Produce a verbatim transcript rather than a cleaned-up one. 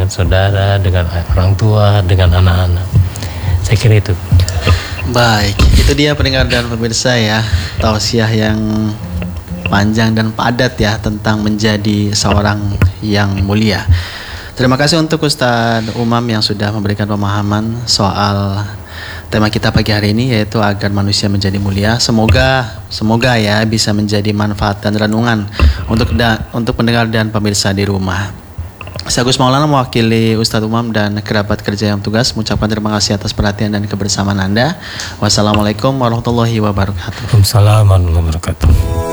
saudara, dengan orang tua, dengan anak-anak. Saya kira itu. Baik, itu dia pendengar dan pemirsa ya, tausiah yang panjang dan padat ya tentang menjadi seorang yang mulia. Terima kasih untuk Ustadz Umam yang sudah memberikan pemahaman soal tema kita pagi hari ini, yaitu agar manusia menjadi mulia. Semoga semoga ya bisa menjadi manfaat dan renungan untuk da, untuk pendengar dan pemirsa di rumah. Saya Gus Maulana mewakili Ustadz Umam dan kerabat kerja yang tugas mengucapkan terima kasih atas perhatian dan kebersamaan Anda. Wassalamualaikum warahmatullahi wabarakatuh. Waalaikumsalam warahmatullahi wabarakatuh.